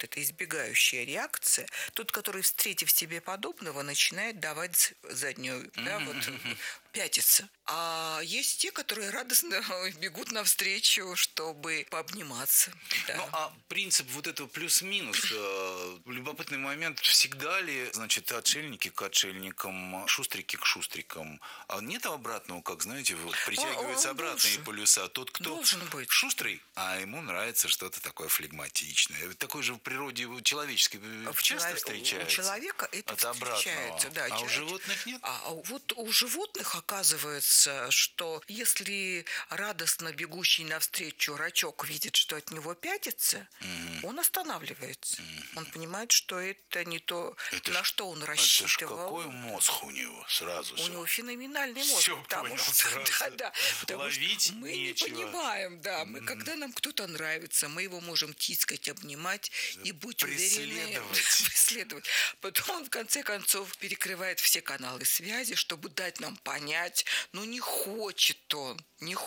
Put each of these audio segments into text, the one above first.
эта избегающая реакция. Тот, который, встретив себе подобного, начинает давать заднюю, да, вот пятиться. А есть те, которые радостно бегут навстречу, чтобы пообниматься. Да. Ну, а принцип вот этого плюс-минус, любопытный момент, всегда ли, значит, отшельники к отшельникам, шустрики к шустрикам, а нет обратного, как, знаете, вот притягиваются обратные полюса. Тот, кто шустрый, а ему нравится что-то такое флегматичное. Такое же в природе человеческой часто встречается. У человека это встречается, да. А у животных нет? А вот у животных оказывается, что если радостно бегущий навстречу рачок видит, что от него пятится, он останавливается. Он понимает, что это не то, на что он рассчитывал. Это ж какой мозг у него сразу же? У него феноменальный мозг. Все понял сразу. Ловить мы нечего. Не понимаем, да. Когда нам кто-то нравится, мы его можем тискать, обнимать и быть уверены. Преследовать. Потом он, в конце концов, перекрывает все каналы связи, чтобы дать нам понять, не хочет он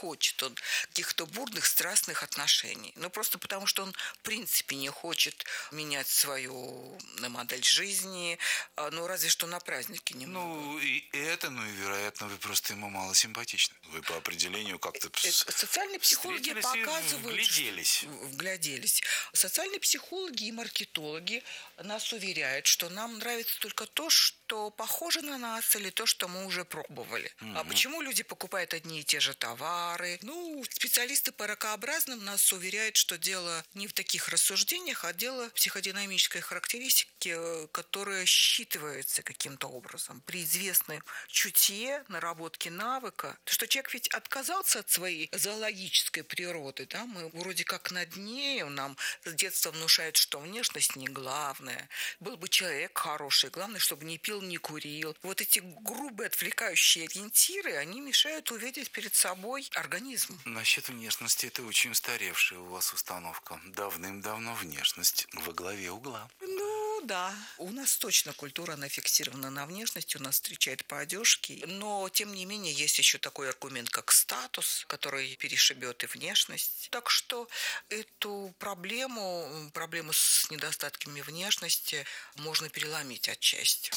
каких-то бурных, страстных отношений. Просто потому, что он, в принципе, не хочет менять свою модель жизни, разве что на празднике немного. И вероятно, вы просто ему мало симпатичны. Вы по определению как-то... Социальные психологи показывают... Вгляделись. Социальные психологи и маркетологи нас уверяют, что нам нравится только то, что похоже на нас, или то, что мы уже пробовали. А почему люди покупают одни и те же товары? Специалисты по ракообразным нас уверяют, что дело не в таких рассуждениях, а дело в психодинамической характеристике, которая считывается каким-то образом при известном чутье, наработке навыка. Что человек ведь отказался от своей зоологической природы, да? Мы вроде как над ней, нам с детства внушают, что внешность не главное. Был бы человек хороший, главное, чтобы не пил, не курил. Вот эти грубые отвлекающие ориентиры, они мешают увидеть перед собой организм. Насчет внешности это очень устаревшая у вас установка. Давным-давно внешность во главе угла. Да. У нас точно культура, она фиксирована на внешности, у нас встречает по одежке. Но, тем не менее, есть еще такой аргумент, как статус, который перешибет и внешность. Так что эту проблему с недостатками внешности можно переломить отчасти.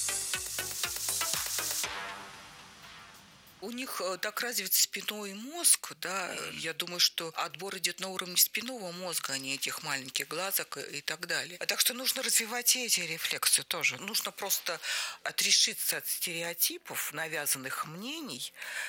У них так развит спинной мозг, да, я думаю, что отбор идет на уровне спинного мозга, а не этих маленьких глазок и так далее. Так что нужно развивать эти рефлексы тоже. Нужно просто отрешиться от стереотипов, навязанных мнений,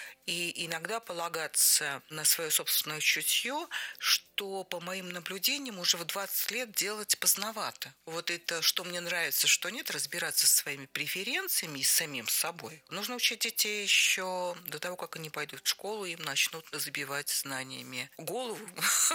и иногда полагаться на свое собственное чутье, что, по моим наблюдениям, уже в 20 лет делать поздновато. Вот это, что мне нравится, что нет, разбираться со своими преференциями и с самим собой. Нужно учить детей еще до того, как они пойдут в школу, им начнут забивать знаниями голову.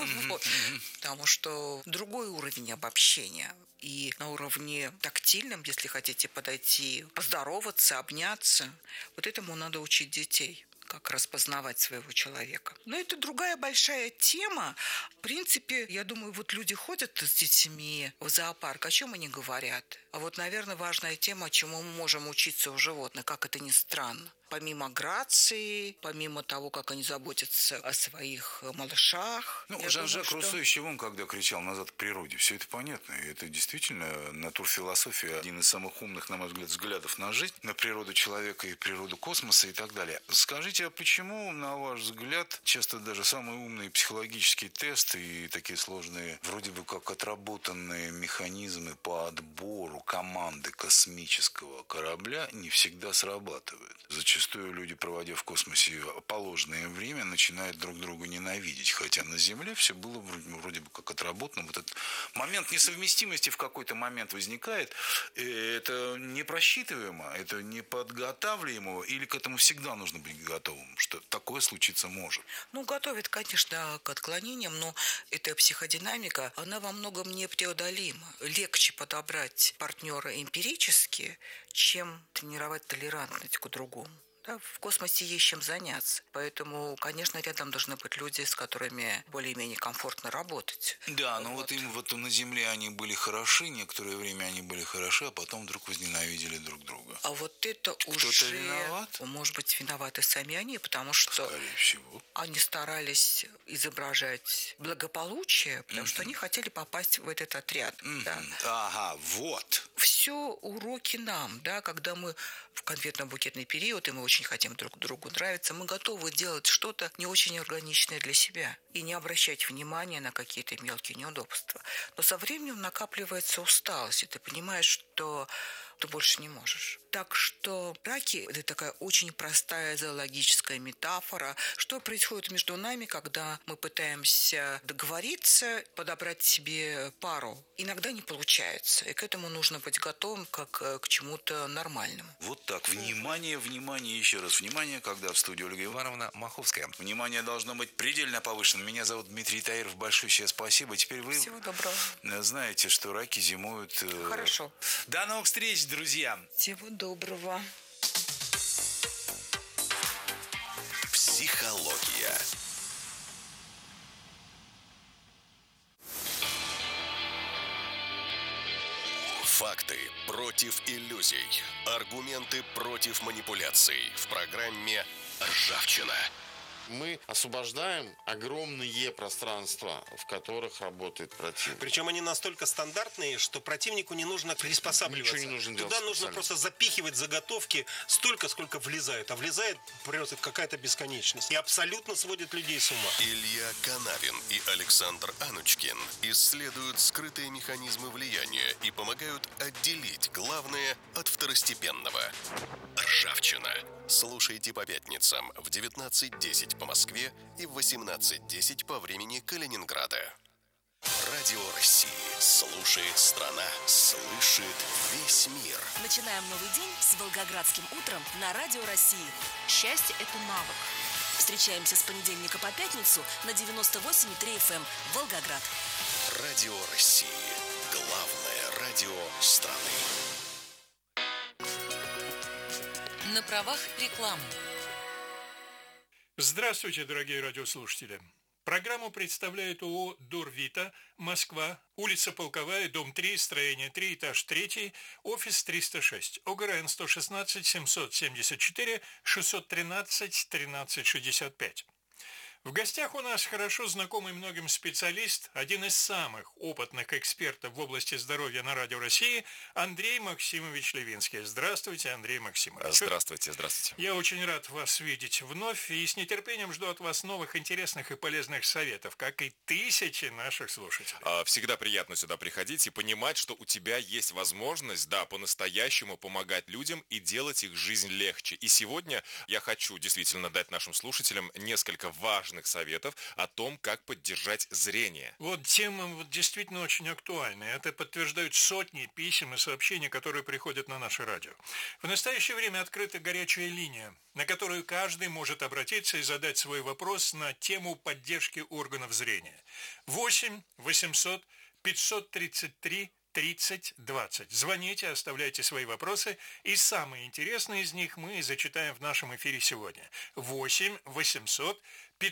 Потому что другой уровень обобщения. И на уровне тактильном, если хотите подойти, поздороваться, обняться, вот этому надо учить детей, как распознавать своего человека. Но это другая большая тема. В принципе, я думаю, вот люди ходят с детьми в зоопарк, о чем они говорят? А вот, наверное, важная тема, чему мы можем учиться у животных, как это ни странно. Помимо грации, помимо того, как они заботятся о своих малышах. Жан-Жак Руссо еще вон когда кричал «назад к природе». Все это понятно. И это действительно натурфилософия, один из самых умных, на мой взгляд, взглядов на жизнь, на природу человека и природу космоса и так далее. Скажите, а почему, на ваш взгляд, часто даже самые умные психологические тесты и такие сложные, вроде бы как отработанные механизмы по отбору команды космического корабля не всегда срабатывают? Зачастую люди, проводя в космосе положенное время, начинают друг друга ненавидеть. Хотя на Земле все было вроде бы как отработано. Вот этот момент несовместимости в какой-то момент возникает. Это непросчитываемо, это неподготавливаемо, или к этому всегда нужно быть готовым, что такое случиться может? Готовит, конечно, к отклонениям, но эта психодинамика, она во многом непреодолима. Легче подобрать партнера эмпирически, чем тренировать толерантность к другому. Да, в космосе есть чем заняться. Поэтому, конечно, рядом должны быть люди, с которыми более-менее комфортно работать. Да, но вот им вот на Земле они были хороши, некоторое время они были хороши, а потом вдруг возненавидели друг друга. А вот это Кто-то уже, виноват? может быть, виноваты сами они, потому что Скорее всего. они старались изображать благополучие, потому что они хотели попасть в этот отряд. Да. Ага, вот. Все уроки нам, да, когда мы в конфетно-букетный период, и мы очень хотим друг другу нравиться, мы готовы делать что-то не очень органичное для себя и не обращать внимания на какие-то мелкие неудобства. Но со временем накапливается усталость, и ты понимаешь, что ты больше не можешь. Так что браки – это такая очень простая зоологическая метафора, что происходит между нами, когда мы пытаемся договориться, подобрать себе пару. Иногда не получается, и к этому нужно быть готовым как к чему-то нормальному. Вот так. Внимание, внимание, еще раз внимание, когда в студии Ольга Ивановна Маховская. Внимание должно быть предельно повышено. Меня зовут Дмитрий Таиров. Большое себе спасибо. Теперь вы Всего доброго. знаете, что раки зимуют... Хорошо. До новых встреч, друзья! Всего доброго. Психология. Факты против иллюзий. Аргументы против манипуляций. В программе «Ржавчина». Мы освобождаем огромные пространства, в которых работает противник. Причем они настолько стандартные, что противнику не нужно приспосабливаться. Ничего не нужно делать Туда нужно специально. просто запихивать заготовки столько, сколько влезают. А влезает просто какая-то бесконечность. И абсолютно сводит людей с ума. Илья Канавин и Александр Анучкин исследуют скрытые механизмы влияния и помогают отделить главное от второстепенного. Ржавчина. Слушайте по пятницам в 19:10 по Москве и в 18:10 по времени Калининграда. Радио России. Слушает страна. Слышит весь мир. Начинаем новый день с Волгоградским утром на Радио России. Счастье – это навык. Встречаемся с понедельника по пятницу на 98,3 FM Волгоград. Радио России. Главное радио страны. На правах рекламы. Здравствуйте, дорогие радиослушатели. Программу представляет ООО «Дорвита», Москва, улица Полковая, дом 3, строение 3, этаж 3, офис 306, ОГРН 116 774 613 1365. В гостях у нас хорошо знакомый многим специалист, один из самых опытных экспертов в области здоровья на Радио России, Андрей Максимович Левинский. Здравствуйте, Андрей Максимович. Здравствуйте, здравствуйте. Я очень рад вас видеть вновь и с нетерпением жду от вас новых интересных и полезных советов, как и тысячи наших слушателей. Всегда приятно сюда приходить и понимать, что у тебя есть возможность, да, по-настоящему помогать людям и делать их жизнь легче. И сегодня я хочу действительно дать нашим слушателям несколько важных советов о том, как поддержать зрение. Вот тема действительно очень актуальная. Это подтверждают сотни писем и сообщений, которые приходят на наше радио. В настоящее время открыта горячая линия, на которую каждый может обратиться и задать свой вопрос на тему поддержки органов зрения. 8 800 533 30-20. Звоните, оставляйте свои вопросы, и самые интересные из них мы зачитаем в нашем эфире сегодня. 8 800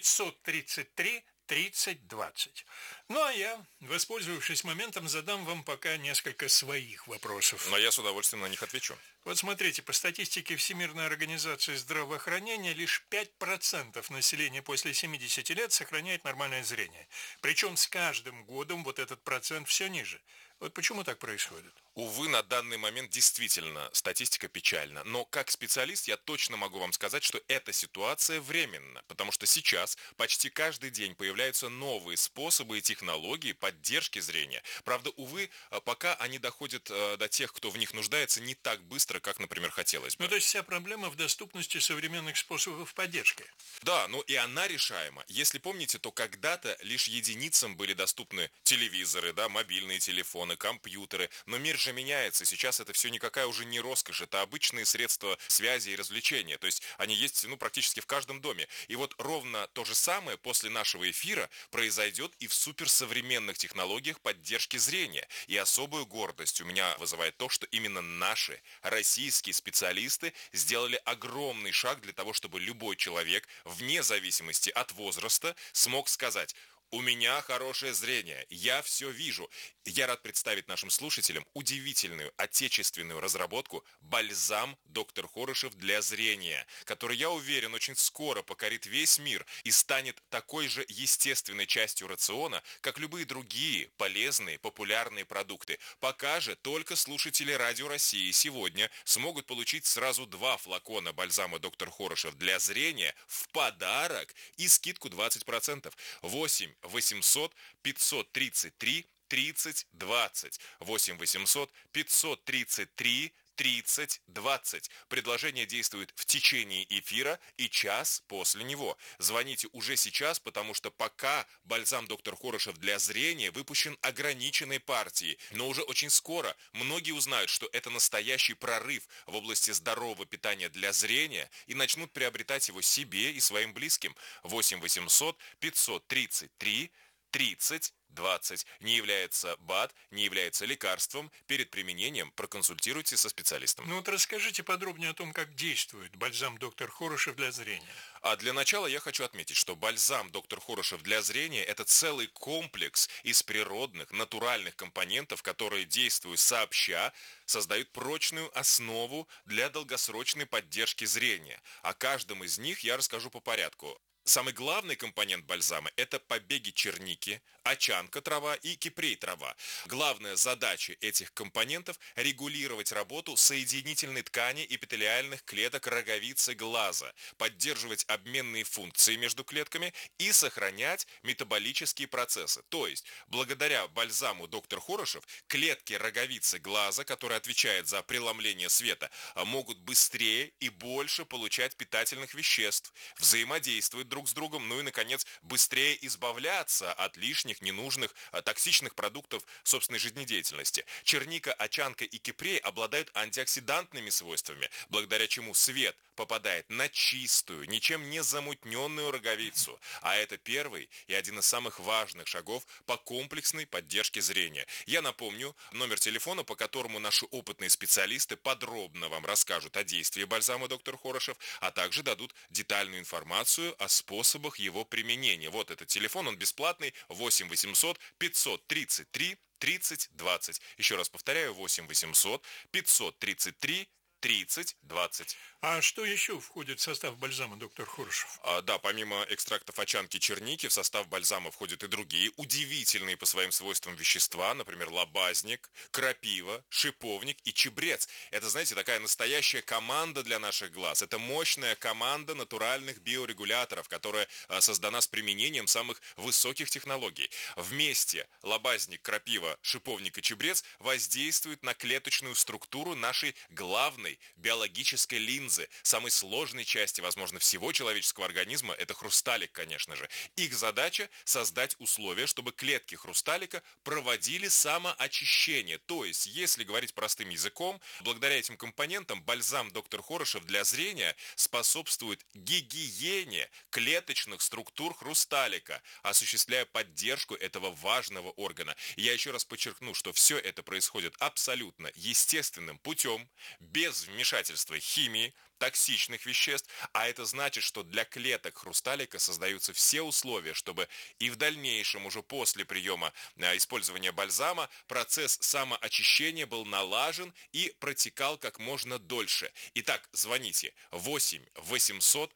533 30-20. Ну, а я, воспользовавшись моментом, задам вам пока несколько своих вопросов. Но я с удовольствием на них отвечу. Вот смотрите, по статистике Всемирной организации здравоохранения, лишь 5% населения после 70 лет сохраняет нормальное зрение. Причем с каждым годом вот этот процент все ниже. Вот почему так происходит? Увы, на данный момент действительно статистика печальна. Но как специалист я точно могу вам сказать, что эта ситуация временна. Потому что сейчас почти каждый день появляются новые способы и технологии поддержки зрения. Правда, увы, пока они доходят до тех, кто в них нуждается, не так быстро, как, например, хотелось бы. Ну, то есть вся проблема в доступности современных способов поддержки. Да, ну и она решаема. Если помните, то когда-то лишь единицам были доступны телевизоры, да, мобильные телефоны, телефоны, компьютеры. Но мир же меняется. Сейчас это все никакая уже не роскошь. Это обычные средства связи и развлечения. То есть они есть практически в каждом доме. И вот ровно то же самое после нашего эфира произойдет и в суперсовременных технологиях поддержки зрения. И особую гордость у меня вызывает то, что именно наши российские специалисты сделали огромный шаг для того, чтобы любой человек, вне зависимости от возраста, смог сказать: у меня хорошее зрение, я все вижу. Я рад представить нашим слушателям удивительную отечественную разработку «Бальзам доктор Хорошев для зрения», который, я уверен, очень скоро покорит весь мир и станет такой же естественной частью рациона, как любые другие полезные, популярные продукты. Пока же только слушатели Радио России сегодня смогут получить сразу 2 флакона бальзама доктор Хорошев для зрения в подарок и скидку 20%. 8 800 533 30 20. 8 800 533 30 20. Предложение действует в течение эфира и час после него. Звоните уже сейчас, потому что пока бальзам доктор Хорошев для зрения выпущен ограниченной партией. Но уже очень скоро многие узнают, что это настоящий прорыв в области здорового питания для зрения и начнут приобретать его себе и своим близким. 8 800 533 30 20. Не является БАД, не является лекарством. Перед применением проконсультируйтесь со специалистом. Ну вот расскажите подробнее о том, как действует бальзам доктор Хорошев для зрения. А для начала я хочу отметить, что бальзам доктор Хорошев для зрения – это целый комплекс из природных, натуральных компонентов, которые, действуя сообща, создают прочную основу для долгосрочной поддержки зрения. О каждом из них я расскажу по порядку. Самый главный компонент бальзама – это побеги черники, очанка трава и кипрей трава. Главная задача этих компонентов – регулировать работу соединительной ткани эпителиальных клеток роговицы глаза, поддерживать обменные функции между клетками и сохранять метаболические процессы. То есть, благодаря бальзаму доктор Хорошев, клетки роговицы глаза, которые отвечают за преломление света, могут быстрее и больше получать питательных веществ, взаимодействовать друг с другом, ну и, наконец, быстрее избавляться от лишних, ненужных, токсичных продуктов собственной жизнедеятельности. Черника, очанка и кипрей обладают антиоксидантными свойствами, благодаря чему свет попадает на чистую, ничем не замутненную роговицу. А это первый и один из самых важных шагов по комплексной поддержке зрения. Я напомню номер телефона, по которому наши опытные специалисты подробно вам расскажут о действии бальзама доктор Хорошев, а также дадут детальную информацию о способах его применения. Вот этот телефон, он бесплатный, 8 800 533 30 20. Еще раз повторяю, 8 800 533 30 20. А что еще входит в состав бальзама доктор Хорошев? Да, помимо экстрактов очанки черники, в состав бальзама входят и другие удивительные по своим свойствам вещества, например, лобазник, крапива, шиповник и чебрец. Это, знаете, такая настоящая команда для наших глаз. Это мощная команда натуральных биорегуляторов, которая создана с применением самых высоких технологий. Вместе лобазник, крапива, шиповник и чебрец воздействуют на клеточную структуру нашей главной биологической линзы, самой сложной части, возможно, всего человеческого организма, это хрусталик, конечно же. Их задача – создать условия, чтобы клетки хрусталика проводили самоочищение. То есть, если говорить простым языком, благодаря этим компонентам бальзам доктор Хорошев для зрения способствует гигиене клеточных структур хрусталика, осуществляя поддержку этого важного органа. Я еще раз подчеркну, что все это происходит абсолютно естественным путем, без вмешательства химии, токсичных веществ, а это значит, что для клеток хрусталика создаются все условия, чтобы и в дальнейшем, уже после приема использования бальзама, процесс самоочищения был налажен и протекал как можно дольше. Итак, звоните 8 800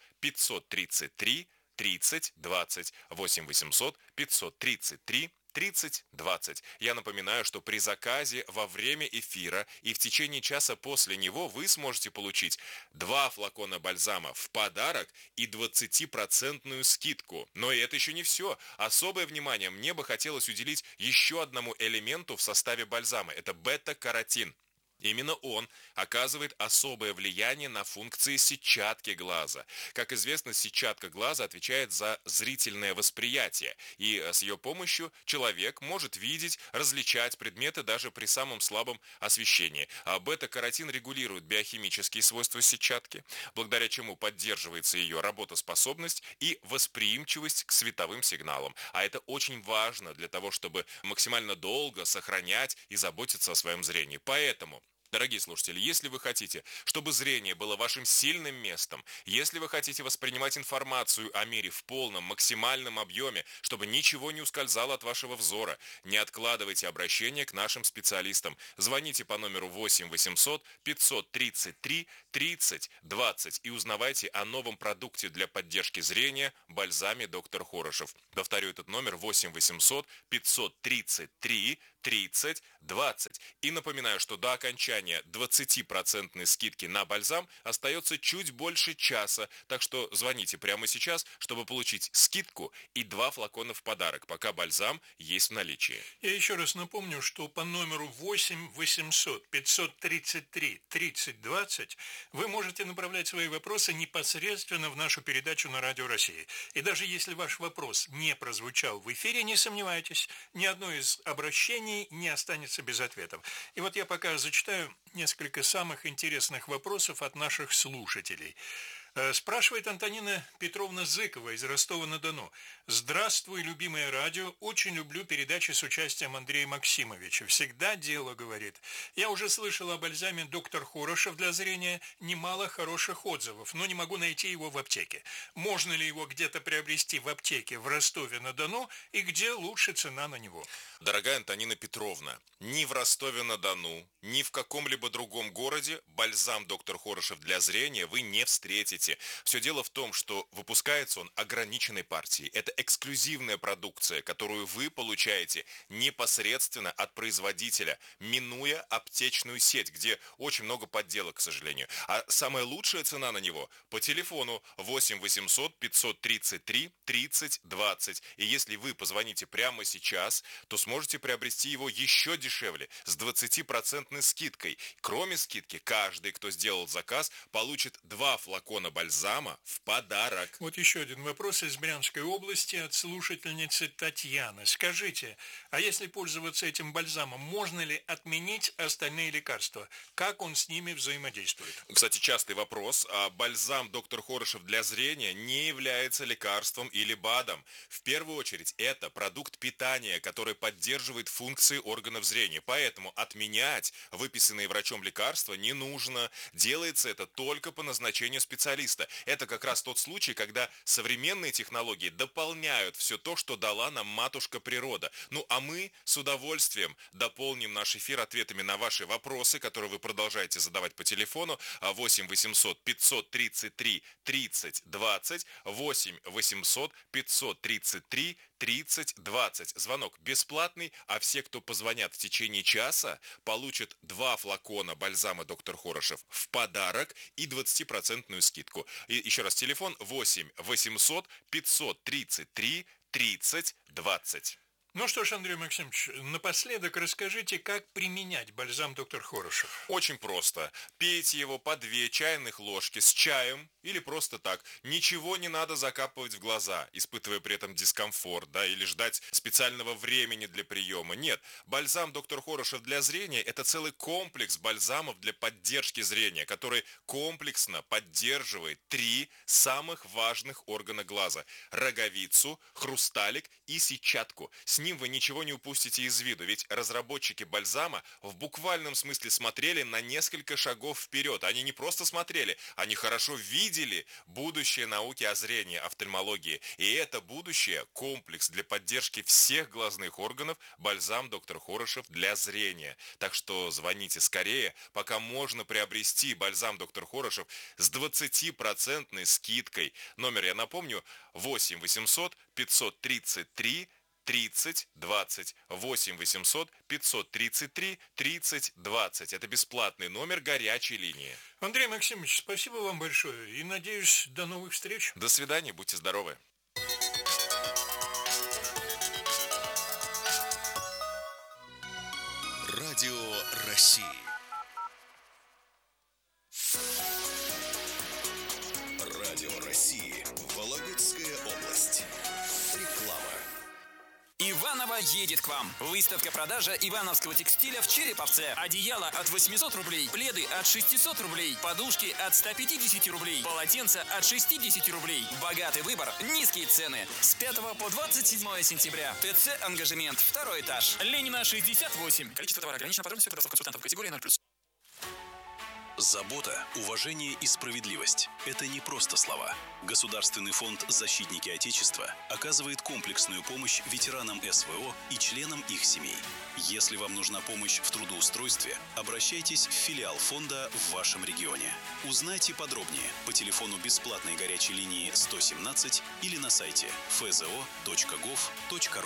533 30 20, 8 800 533 30 20. Я напоминаю, что при заказе во время эфира и в течение часа после него вы сможете получить 2 флакона бальзама в подарок и 20% скидку. Но и это еще не все. Особое внимание мне бы хотелось уделить еще одному элементу в составе бальзама. Это бета-каротин. Именно он оказывает особое влияние на функции сетчатки глаза. Как известно, сетчатка глаза отвечает за зрительное восприятие, и с ее помощью человек может видеть, различать предметы даже при самом слабом освещении. А бета-каротин регулирует биохимические свойства сетчатки, благодаря чему поддерживается ее работоспособность и восприимчивость к световым сигналам. А это очень важно для того, чтобы максимально долго сохранять и заботиться о своем зрении. Поэтому, дорогие слушатели, если вы хотите, чтобы зрение было вашим сильным местом, если вы хотите воспринимать информацию о мире в полном, максимальном объеме, чтобы ничего не ускользало от вашего взора, не откладывайте обращение к нашим специалистам. Звоните по номеру 8 800 533 30 20 и узнавайте о новом продукте для поддержки зрения бальзаме доктор Хорошев. Повторю этот номер: 8 800 533 30 20. И напоминаю, что до окончания 20% скидки на бальзам остается чуть больше часа, так что звоните прямо сейчас, чтобы получить скидку и 2 флакона в подарок, пока бальзам есть в наличии. Я еще раз напомню, что по номеру 8 800 533 30 20 вы можете направлять свои вопросы непосредственно в нашу передачу на Радио России. И даже если ваш вопрос не прозвучал в эфире, не сомневайтесь, ни одно из обращений не останется без ответов. И вот я пока зачитаю несколько самых интересных вопросов от наших слушателей. Спрашивает Антонина Петровна Зыкова из Ростова-на-Дону. Здравствуй, любимое радио. Очень люблю передачи с участием Андрея Максимовича. Всегда дело, говорит. Я уже слышал о бальзаме доктор Хорошев для зрения. Немало хороших отзывов, но не могу найти его в аптеке. Можно ли его где-то приобрести в аптеке в Ростове-на-Дону и где лучше цена на него? Дорогая Антонина Петровна, ни в Ростове-на-Дону, ни в каком-либо другом городе бальзам доктор Хорошев для зрения вы не встретите. Все дело в том, что выпускается он ограниченной партией. Это эксклюзивная продукция, которую вы получаете непосредственно от производителя, минуя аптечную сеть, где очень много подделок, к сожалению. А самая лучшая цена на него по телефону 8 800 533 30 20. И если вы позвоните прямо сейчас, то сможете приобрести его еще дешевле, с 20% скидкой. Кроме скидки, каждый, кто сделал заказ, получит 2 флакона бальзама в подарок. Вот еще один вопрос из Брянской области от слушательницы Татьяны. Скажите, а если пользоваться этим бальзамом, можно ли отменить остальные лекарства? Как он с ними взаимодействует? Кстати, частый вопрос. Бальзам доктор Хорошев для зрения не является лекарством или БАДом. В первую очередь, это продукт питания, который поддерживает функции органов зрения. Поэтому отменять выписанные врачом лекарства не нужно. Делается это только по назначению специалиста. Это как раз тот случай, когда современные технологии дополняют все то, что дала нам матушка природа. Ну а мы с удовольствием дополним наш эфир ответами на ваши вопросы, которые вы продолжаете задавать по телефону 8 800 533 30 20, 8 800 533 30 20. Звонок бесплатный, а все, кто позвонят в течение часа, получат 2 флакона бальзама доктор Хорошев в подарок и 20% скидку. И еще раз, телефон 8 800 533 30 20. Ну что ж, Андрей Максимович, напоследок расскажите, как применять бальзам доктор Хорошев. Очень просто. Пейте его по 2 чайных ложки с чаем или просто так. Ничего не надо закапывать в глаза, испытывая при этом дискомфорт, да, или ждать специального времени для приема. Нет, бальзам доктор Хорошев для зрения – это целый комплекс бальзамов для поддержки зрения, который комплексно поддерживает 3 самых важных органа глаза – роговицу, хрусталик и сетчатку. С ним вы ничего не упустите из виду, ведь разработчики бальзама в буквальном смысле смотрели на несколько шагов вперед. Они не просто смотрели, они хорошо видели будущее науки о зрении, офтальмологии. И это будущее – комплекс для поддержки всех глазных органов бальзам доктор Хорошев для зрения. Так что звоните скорее, пока можно приобрести бальзам доктор Хорошев с 20% скидкой. Номер, я напомню, 8 800 533 30 20, 8 800 533 30 20. Это бесплатный номер горячей линии. Андрей Максимович, спасибо вам большое и, надеюсь, до новых встреч. До свидания, будьте здоровы. Радио России. России. Вологодская область. Реклама. Иваново едет к вам. Выставка-продажа ивановского текстиля в Череповце. Одеяло от 800 рублей, пледы от 600 рублей, подушки от 150 рублей, полотенца от 60 рублей. Богатый выбор, низкие цены. С 5 по 27 сентября. ТЦ «Ангажемент», 2 этаж. Ленина, 68. Количество товара ограничено. Подробности у консультантов. Категория 0+. Забота, уважение и справедливость – это не просто слова. Государственный фонд «Защитники Отечества» оказывает комплексную помощь ветеранам СВО и членам их семей. Если вам нужна помощь в трудоустройстве, обращайтесь в филиал фонда в вашем регионе. Узнайте подробнее по телефону бесплатной горячей линии 117 или на сайте fzo.gov.ru.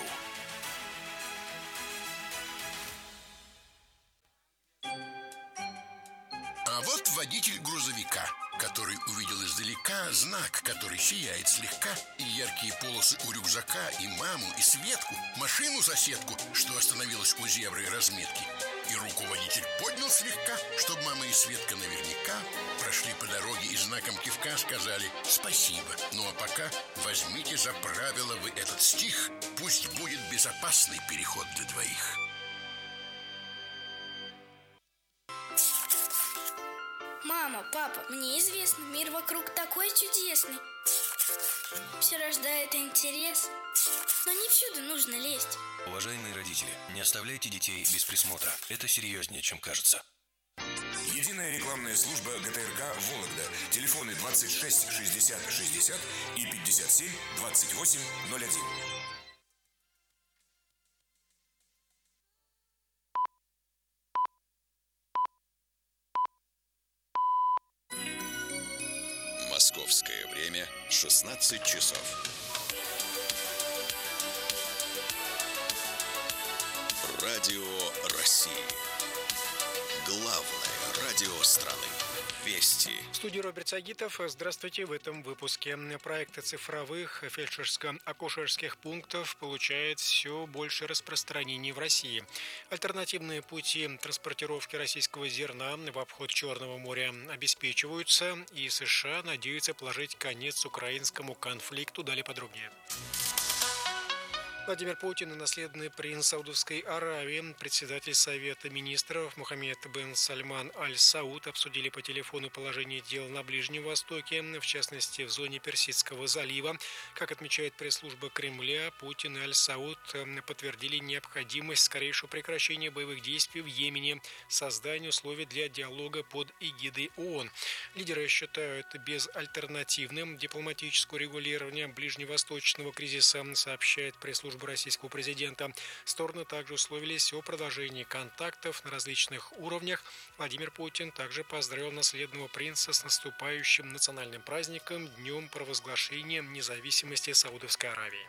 А вот водитель грузовика, который увидел издалека знак, который сияет слегка, и яркие полосы у рюкзака, и маму, и Светку, машину-соседку, что остановилась у зебры разметки. И руку водитель поднял слегка, чтобы мама и Светка наверняка прошли по дороге и знаком кивка сказали «спасибо». Ну а пока возьмите за правило вы этот стих, пусть будет безопасный переход для двоих. Мама, папа, мне известно, мир вокруг такой чудесный. Все рождает интерес, но не всюду нужно лезть. Уважаемые родители, не оставляйте детей без присмотра. Это серьезнее, чем кажется. Единая рекламная служба ГТРК «Вологда». Телефоны 26 60 60 и 57 28 01. Московское время 16 часов. Радио России. Главное радио страны. Вести. В студии Роберт Сагитов. Здравствуйте. В этом выпуске. Проекты цифровых фельдшерско-акушерских пунктов получают все больше распространений в России. Альтернативные пути транспортировки российского зерна в обход Черного моря обеспечиваются, и США надеются положить конец украинскому конфликту. Далее подробнее. Владимир Путин и наследный принц Саудовской Аравии, председатель Совета министров Мухаммед бен Сальман Аль-Сауд обсудили по телефону положение дел на Ближнем Востоке, в частности в зоне Персидского залива. Как отмечает пресс-служба Кремля, Путин и Аль-Сауд подтвердили необходимость скорейшего прекращения боевых действий в Йемене, создания условий для диалога под эгидой ООН. Лидеры считают безальтернативным дипломатическое регулирование ближневосточного кризиса, сообщает пресс-служба российского президента. Стороны также условились о продолжении контактов на различных уровнях. Владимир Путин также поздравил наследного принца с наступающим национальным праздником, днем провозглашения независимости Саудовской Аравии.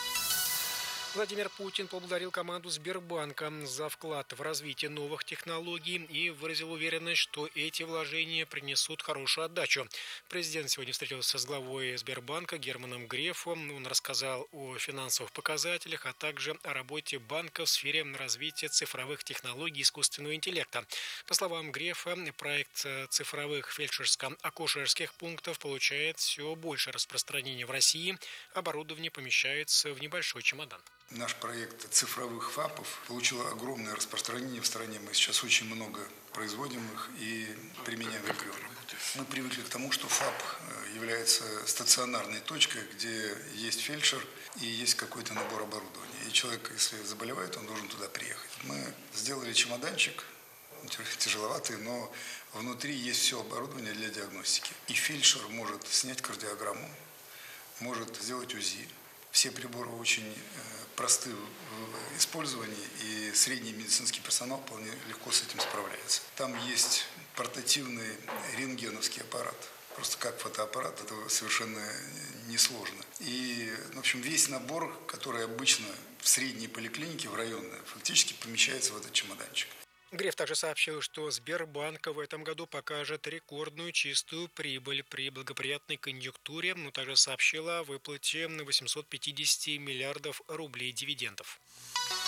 Владимир Путин поблагодарил команду Сбербанка за вклад в развитие новых технологий и выразил уверенность, что эти вложения принесут хорошую отдачу. Президент сегодня встретился с главой Сбербанка Германом Грефом. Он рассказал о финансовых показателях, а также о работе банка в сфере развития цифровых технологий и искусственного интеллекта. По словам Грефа, проект цифровых фельдшерско-акушерских пунктов получает все больше распространения в России. Оборудование помещается в небольшой чемодан. Наш проект цифровых ФАПов получил огромное распространение в стране. Мы сейчас очень много производим их и применяем в регионах. Мы привыкли к тому, что ФАП является стационарной точкой, где есть фельдшер и есть какой-то набор оборудования. И человек, если заболевает, он должен туда приехать. Мы сделали чемоданчик, тяжеловатый, но внутри есть все оборудование для диагностики. И фельдшер может снять кардиограмму, может сделать УЗИ. Все приборы очень просты в использовании, и средний медицинский персонал вполне легко с этим справляется. Там есть портативный рентгеновский аппарат. Просто как фотоаппарат, это совершенно несложно. И, в общем, весь набор, который обычно в средней поликлинике, в районной, фактически помещается в этот чемоданчик. Греф также сообщил, что Сбербанк в этом году покажет рекордную чистую прибыль при благоприятной конъюнктуре, но также сообщил о выплате 850 миллиардов рублей дивидендов.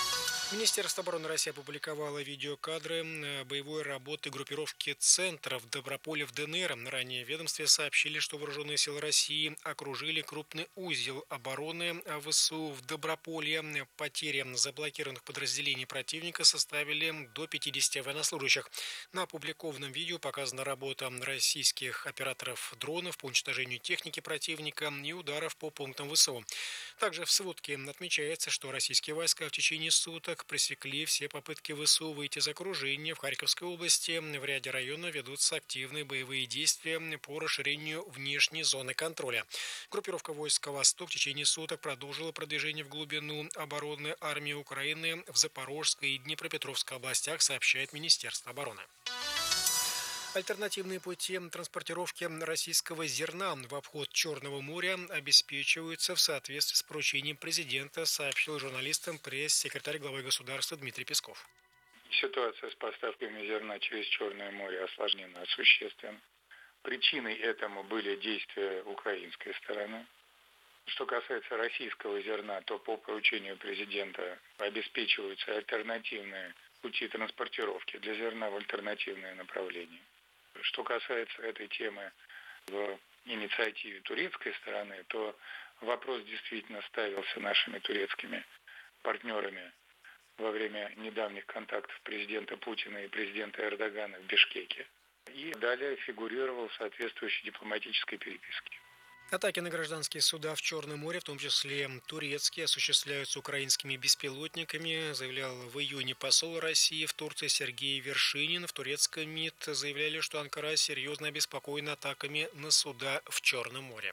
Министерство обороны России опубликовало видеокадры боевой работы группировки «Центр» в Доброполе в ДНР. Ранее в ведомстве сообщили, что вооруженные силы России окружили крупный узел обороны ВСУ в Доброполье. Потери заблокированных подразделений противника составили до 50 военнослужащих. На опубликованном видео показана работа российских операторов дронов по уничтожению техники противника и ударов по пунктам ВСУ. Также в сводке отмечается, что российские войска в течение суток пресекли все попытки ВСУ выйти из окружения. В Харьковской области в ряде районов ведутся активные боевые действия по расширению внешней зоны контроля. Группировка войск «Восток» в течение суток продолжила продвижение в глубину обороны армии Украины в Запорожской и Днепропетровской областях, сообщает Министерство обороны. Альтернативные пути транспортировки российского зерна в обход Черного моря обеспечиваются в соответствии с поручением президента, сообщил журналистам пресс-секретарь главы государства Дмитрий Песков. Ситуация с поставками зерна через Черное море осложнена существенно. Причиной этому были действия украинской стороны. Что касается российского зерна, то по поручению президента обеспечиваются альтернативные пути транспортировки для зерна в альтернативное направление. Что касается этой темы в инициативе турецкой стороны, то вопрос действительно ставился нашими турецкими партнерами во время недавних контактов президента Путина и президента Эрдогана в Бишкеке. И далее фигурировал в соответствующей дипломатической переписке. Атаки на гражданские суда в Черном море, в том числе турецкие, осуществляются украинскими беспилотниками, заявлял в июне посол России в Турции Сергей Вершинин. В турецком МИД заявляли, что Анкара серьезно обеспокоена атаками на суда в Черном море.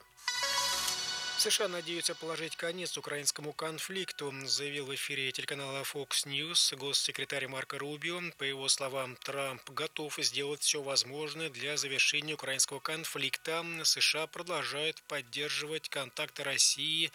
США надеются положить конец украинскому конфликту, заявил в эфире телеканала Fox News госсекретарь Марко Рубио. По его словам, Трамп готов сделать все возможное для завершения украинского конфликта. США продолжают поддерживать контакты России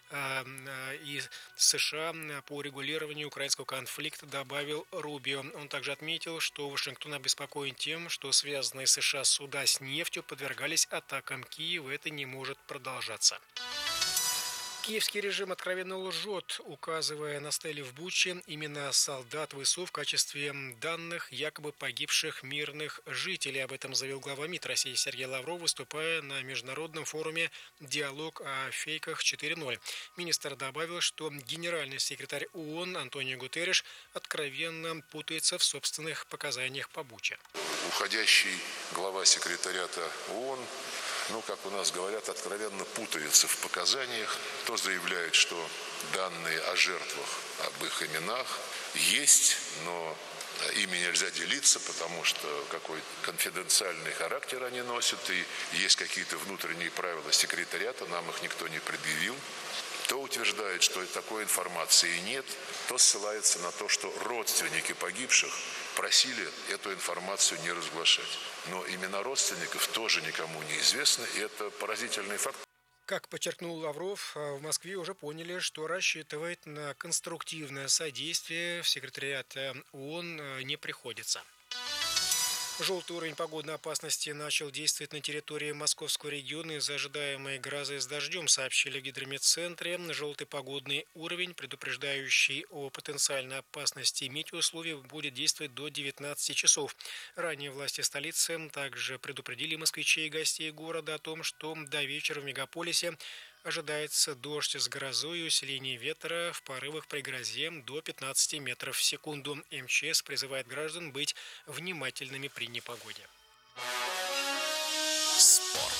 и США по регулированию украинского конфликта, добавил Рубио. Он также отметил, что Вашингтон обеспокоен тем, что связанные с США суда с нефтью подвергались атакам Киева. Это не может продолжаться. Киевский режим откровенно лжет, указывая на стеле в Буче имена солдат ВСУ в качестве данных якобы погибших мирных жителей. Об этом заявил глава МИД России Сергей Лавров, выступая на международном форуме «Диалог о фейках 4.0». Министр добавил, что генеральный секретарь ООН Антонио Гутерриш откровенно путается в собственных показаниях по Буче. Уходящий глава секретариата ООН, как у нас говорят, откровенно путается в показаниях. То заявляет, что данные о жертвах, об их именах есть, но ими нельзя делиться, потому что какой-то конфиденциальный характер они носят, и есть какие-то внутренние правила секретариата, нам их никто не предъявил. То утверждает, что такой информации нет, то ссылается на то, что родственники погибших просили эту информацию не разглашать. Но имена родственников тоже никому не известны, и это поразительный факт. Как подчеркнул Лавров, в Москве уже поняли, что рассчитывать на конструктивное содействие в секретариате ООН не приходится. Желтый уровень погодной опасности начал действовать на территории Московского региона из-за ожидаемой грозы с дождем, сообщили в Гидрометцентре. Желтый погодный уровень, предупреждающий о потенциальной опасности метеоусловий, будет действовать до 19 часов. Ранее власти столицы также предупредили москвичей и гостей города о том, что до вечера в мегаполисе ожидается дождь с грозой и усиление ветра в порывах при грозе до 15 метров в секунду. МЧС призывает граждан быть внимательными при непогоде. Спорт.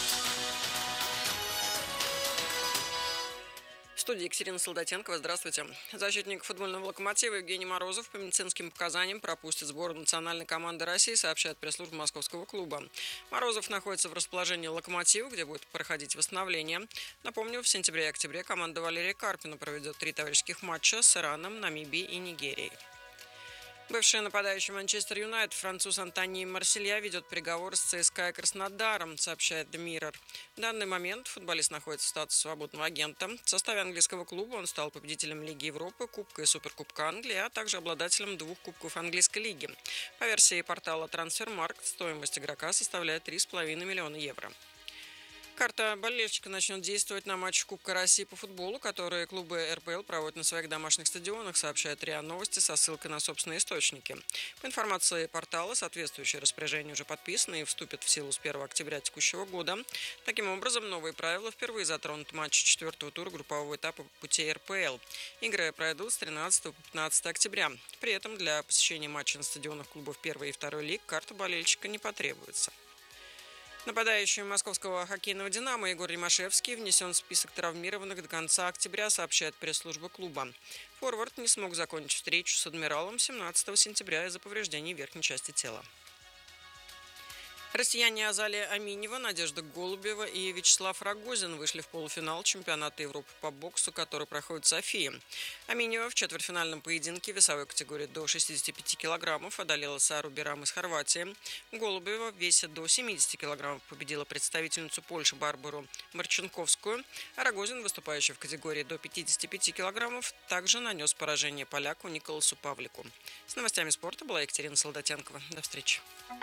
В студии Екатерина Солдатенкова. Здравствуйте. Защитник футбольного «Локомотива» Евгений Морозов по медицинским показаниям пропустит сборную национальной команды России, сообщает пресс-служба московского клуба. Морозов находится в расположении «Локомотива», где будет проходить восстановление. Напомню, в сентябре и октябре команда Валерия Карпина проведет 3 товарищеских матча с Ираном, Намибией и Нигерией. Бывший нападающий Манчестер Юнайтед француз Антони Марселья ведет переговоры с ЦСКА и Краснодаром, сообщает The Mirror. В данный момент футболист находится в статусе свободного агента. В составе английского клуба он стал победителем Лиги Европы, Кубка и Суперкубка Англии, а также обладателем 2 кубков английской лиги. По версии портала Transfermarkt, стоимость игрока составляет 3,5 миллиона евро. Карта болельщика начнет действовать на матч Кубка России по футболу, которые клубы РПЛ проводят на своих домашних стадионах, сообщает РИА Новости со ссылкой на собственные источники. По информации портала, соответствующее распоряжение уже подписано и вступит в силу с 1 октября текущего года. Таким образом, новые правила впервые затронут матч 4-го тура группового этапа путей РПЛ. Игры пройдут с 13 по 15 октября. При этом для посещения матча на стадионах клубов 1 и 2 лиг карта болельщика не потребуется. Нападающий московского хоккейного «Динамо» Егор Римашевский внесен в список травмированных до конца октября, сообщает пресс-служба клуба. Форвард не смог закончить встречу с «Адмиралом» 17 сентября из-за повреждений верхней части тела. Россияне Азалия Аминева, Надежда Голубева и Вячеслав Рогозин вышли в полуфинал чемпионата Европы по боксу, который проходит в Софии. Аминева в четвертьфинальном поединке весовой категории до 65 килограммов одолела Сару Берам из Хорватии. Голубева в весе до 70 килограммов победила представительницу Польши Барбару Марченковскую, а Рогозин, выступающий в категории до 55 килограммов, также нанес поражение поляку Николасу Павлику. С новостями спорта была Екатерина Солдатенкова. До встречи.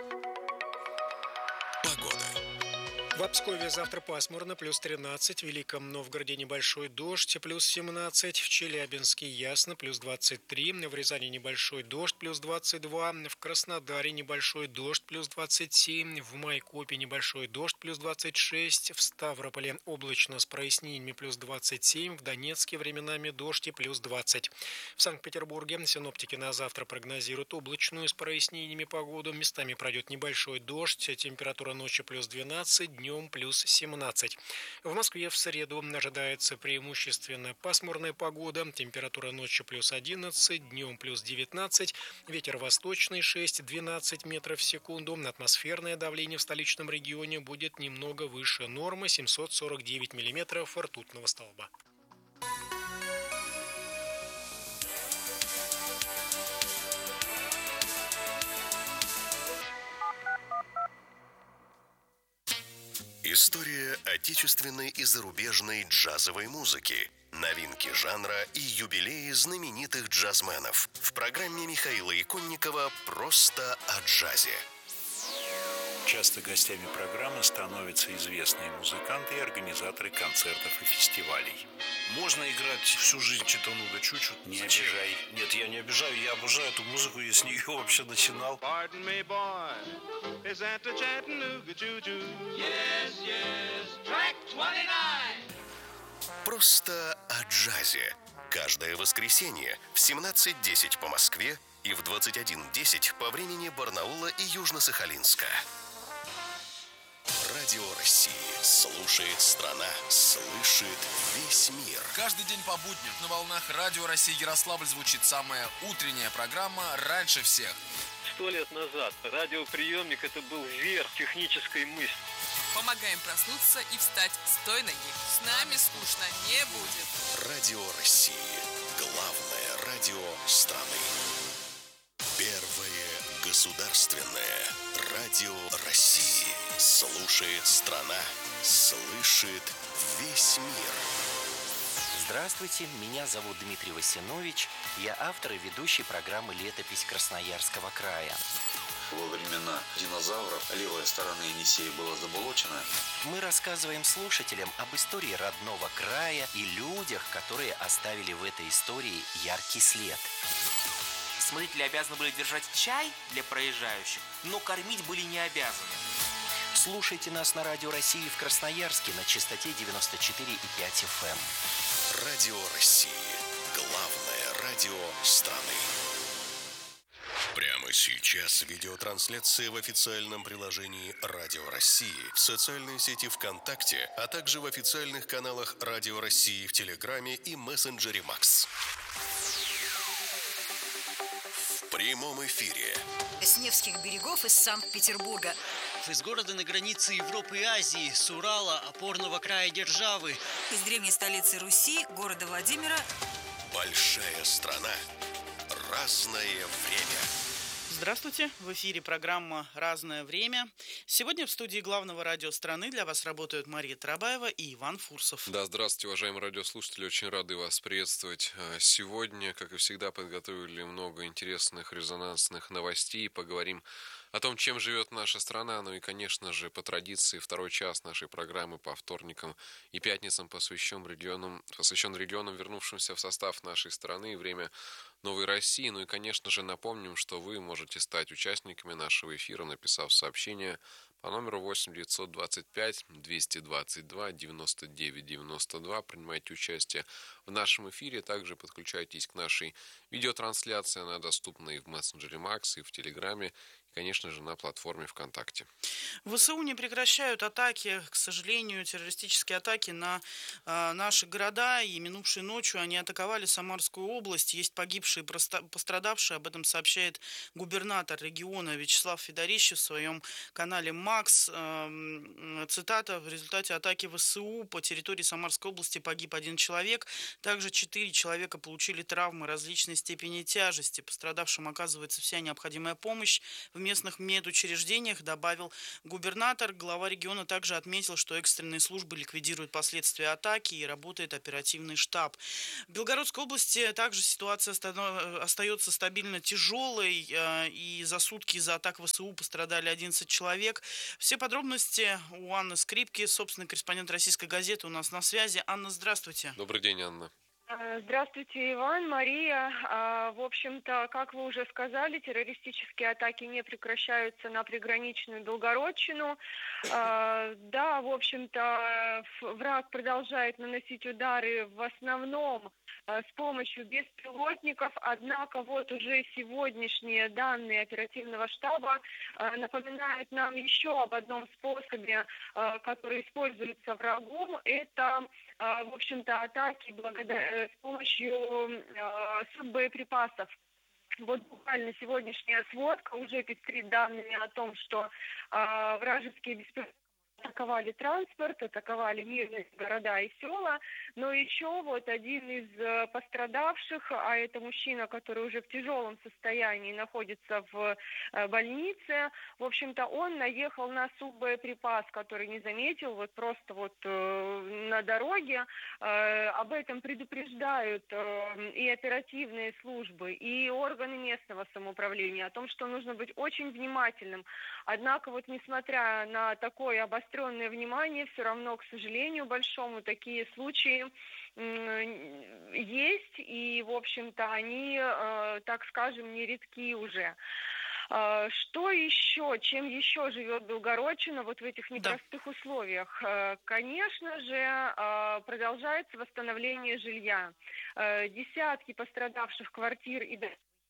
В Пскове завтра пасмурно, плюс 13, в Великом Новгороде небольшой дождь, плюс 17, в Челябинске ясно, плюс 23, в Рязани небольшой дождь, плюс 22, в Краснодаре небольшой дождь, плюс 27, в Майкопе небольшой дождь, плюс 26, в Ставрополе облачно с прояснениями, плюс 27, в Донецке временами дождь и плюс 20. В Санкт-Петербурге синоптики на завтра прогнозируют облачную с прояснениями погоду, местами пройдет небольшой дождь, температура ночи плюс 12, днем плюс 17. В Москве в среду ожидается преимущественно пасмурная погода, температура ночью плюс 11, днем плюс 19, ветер восточный 6-12 метров в секунду, атмосферное давление в столичном регионе будет немного выше нормы 749 миллиметров ртутного столба. История отечественной и зарубежной джазовой музыки, новинки жанра и юбилеи знаменитых джазменов в программе Михаила Иконникова «Просто о джазе». Часто гостями программы становятся известные музыканты и организаторы концертов и фестивалей. Можно играть всю жизнь Читануга Чучу? Не обижай. Нет, я не обижаю, я обожаю эту музыку, я с нее вообще начинал. Pardon me, boy, is that the Chattanooga Choo-Choo? Yes, yes, track 29. «Просто о джазе». Каждое воскресенье в 17:10 по Москве и в 21:10 по времени Барнаула и Южно-Сахалинска. Радио России. Слушает страна. Слышит весь мир. Каждый день по будням на волнах Радио России Ярославль звучит самая утренняя программа «Раньше всех». 100 лет назад радиоприемник – это был верх технической мысли. Помогаем проснуться и встать с той ноги. С нами скучно не будет. Радио России. Главное радио страны. Первое государственное радио России. Слушает страна. Слышит весь мир. Здравствуйте, меня зовут Дмитрий Васинович. Я автор и ведущий программы «Летопись Красноярского края». Во времена динозавров левая сторона Енисея была заболочена. Мы рассказываем слушателям об истории родного края и людях, которые оставили в этой истории яркий след. Смотрители обязаны были держать чай для проезжающих, но кормить были не обязаны. Слушайте нас на Радио России в Красноярске на частоте 94,5 FM. Радио России. Главное радио страны. Прямо сейчас видеотрансляция в официальном приложении Радио России, в социальной сети ВКонтакте, а также в официальных каналах Радио России в Телеграме и мессенджере Макс. В прямом эфире. С Невских берегов из Санкт-Петербурга. Из города на границе Европы и Азии, с Урала, опорного края державы. Из древней столицы Руси, города Владимира. Большая страна. Разное время. Здравствуйте, в эфире программа «Разное время». Сегодня в студии главного радио страны для вас работают Мария Тарабаева и Иван Фурсов. Да, здравствуйте, уважаемые радиослушатели, очень рады вас приветствовать. Сегодня, как и всегда, подготовили много интересных резонансных новостей. Поговорим о том, чем живет наша страна. Ну и, конечно же, по традиции, второй час нашей программы по вторникам и пятницам посвящен регионам, вернувшимся в состав нашей страны, время Новой России. Ну и, конечно же, напомним, что вы можете стать участниками нашего эфира, написав сообщение по номеру 8 925 222 99 92. Принимайте участие в нашем эфире. Также подключайтесь к нашей видеотрансляции. Она доступна и в мессенджере Макс, и в Телеграме, и, конечно же, на платформе ВКонтакте. ВСУ не прекращают атаки, к сожалению, террористические атаки на наши города. И минувшей ночью они атаковали Самарскую область. Есть погибшие, пострадавшие. Об этом сообщает губернатор региона Вячеслав Федорищев в своем канале Макс. Цитата: в результате атаки ВСУ по территории Самарской области погиб 1 человек. Также 4 человека получили травмы различной степени тяжести. Пострадавшим оказывается вся необходимая помощь в местных медучреждениях, добавил губернатор. Глава региона также отметил, что экстренные службы ликвидируют последствия атаки и работает оперативный штаб. В Белгородской области также ситуация остается стабильно тяжелой. И за сутки из-за атак ВСУ пострадали 11 человек. Все подробности у Анны Скрипки, собственный корреспондент «Российской газеты», у нас на связи. Анна, здравствуйте. Добрый день, Анна. Здравствуйте, Иван, Мария. В общем-то, как вы уже сказали, террористические атаки не прекращаются на приграничную Белгородчину. Да, в общем-то, враг продолжает наносить удары в основном с помощью беспилотников, однако вот уже сегодняшние данные оперативного штаба напоминают нам еще об одном способе, который используется врагом. Это, в общем-то, атаки с помощью суббоеприпасов. Вот буквально сегодняшняя сводка уже пестрит данными о том, что вражеские беспилотники атаковали транспорт, атаковали мирные города и села, но еще вот один из пострадавших, а это мужчина, который уже в тяжелом состоянии находится в больнице, в общем-то, он наехал на суббоеприпас, который не заметил, вот просто вот на дороге. Об этом предупреждают и оперативные службы, и органы местного самоуправления, о том, что нужно быть очень внимательным. Однако вот несмотря на такое обостренное внимание, все равно, к сожалению, большому, такие случаи есть, и, в общем-то, они, так скажем, нередки уже. Что еще, чем еще живет Белгородчина вот в этих непростых условиях? Конечно же, продолжается восстановление жилья. Десятки пострадавших квартир и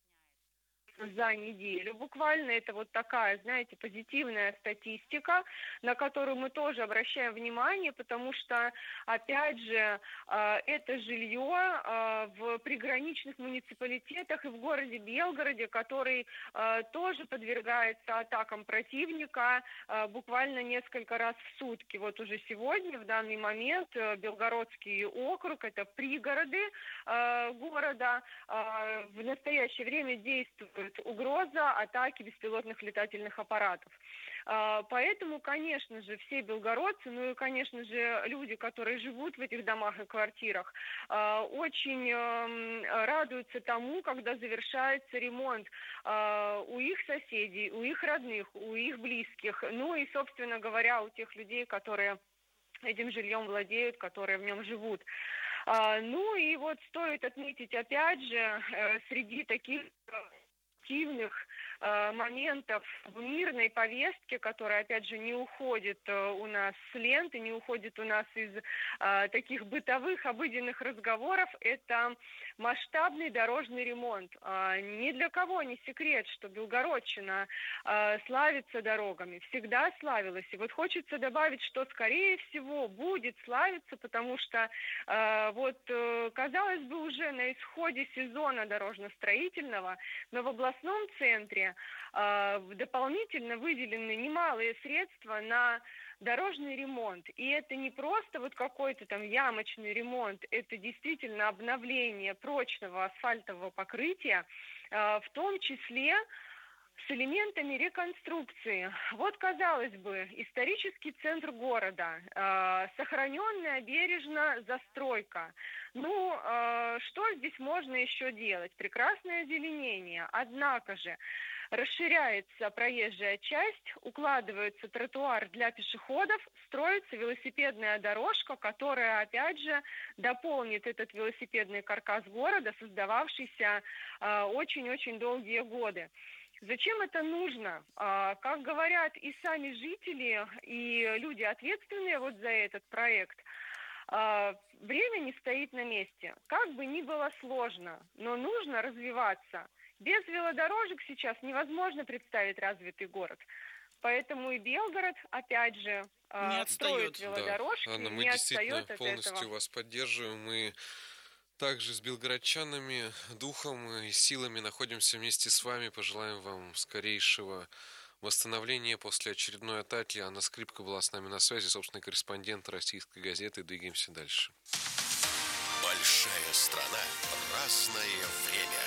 за неделю буквально. Это вот такая, знаете, позитивная статистика, на которую мы тоже обращаем внимание, потому что, опять же, это жилье в приграничных муниципалитетах и в городе Белгороде, который тоже подвергается атакам противника буквально несколько раз в сутки. Вот уже сегодня, в данный момент, Белгородский округ, это пригороды города, в настоящее время действует угроза атаки беспилотных летательных аппаратов. Поэтому, конечно же, все белгородцы, ну и, конечно же, люди, которые живут в этих домах и квартирах, очень радуются тому, когда завершается ремонт у их соседей, у их родных, у их близких, ну и, собственно говоря, у тех людей, которые этим жильем владеют, которые в нем живут. Ну и вот стоит отметить, опять же, среди таких активных моментов в мирной повестке, которая, опять же, не уходит у нас с ленты, не уходит у нас из таких бытовых, обыденных разговоров, это масштабный дорожный ремонт. Ни для кого не секрет, что Белгородчина славится дорогами, всегда славилась. И вот хочется добавить, что, скорее всего, будет славиться, потому что казалось бы, уже на исходе сезона дорожно-строительного, но в областном центре дополнительно выделены немалые средства на дорожный ремонт. И это не просто вот какой-то там ямочный ремонт, это действительно обновление прочного асфальтового покрытия, в том числе с элементами реконструкции. Вот, казалось бы, исторический центр города, сохраненная бережно застройка. Ну, что здесь можно еще делать? Прекрасное озеленение. Однако же, расширяется проезжая часть, укладывается тротуар для пешеходов, строится велосипедная дорожка, которая, опять же, дополнит этот велосипедный каркас города, создававшийся очень-очень долгие годы. Зачем это нужно? Как говорят и сами жители, и люди, ответственные вот за этот проект, время не стоит на месте. Как бы ни было сложно, но нужно развиваться. Без велодорожек сейчас невозможно представить развитый город. Поэтому и Белгород, опять же, строит велодорожки, да, Анна, мы не действительно отстает от полностью этого. вас поддерживаем. Мы также с белгородчанами, духом и силами находимся вместе с вами. Пожелаем вам скорейшего восстановления после очередной атаки. Анна Скрипка была с нами на связи, собственный корреспондент «Российской газеты». Двигаемся дальше. Большая страна, разное время.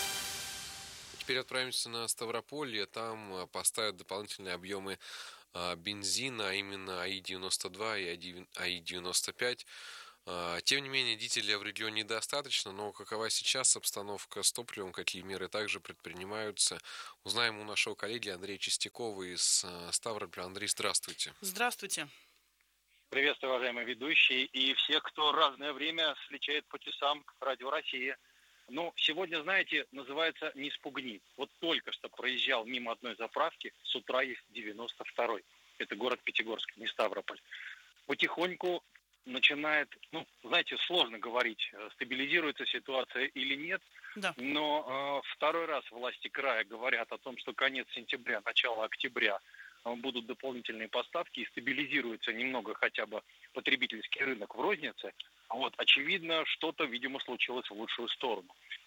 Теперь отправимся на Ставрополье. Там поставят дополнительные объемы бензина, а именно АИ-92 и АИ-95. Тем не менее, дизеля в регионе недостаточно, но какова сейчас обстановка с топливом, какие меры также предпринимаются, узнаем у нашего коллеги Андрея Чистякова из Ставрополя. Андрей, здравствуйте. Здравствуйте. Приветствую, уважаемые ведущие, и всех, кто разное время сличает по часам Радио России. Ну, сегодня, знаете, называется «Не спугни». Вот только что проезжал мимо одной заправки, с утра есть 92-й. Это город Пятигорск, не Ставрополь. Потихоньку начинает, ну, знаете, сложно говорить, стабилизируется ситуация или нет, да. Но второй раз власти края говорят о том, что конец сентября, начало октября будут дополнительные поставки и стабилизируется немного хотя бы потребительский рынок в рознице. Вот, очевидно, что-то, видимо, случилось в лучшую сторону.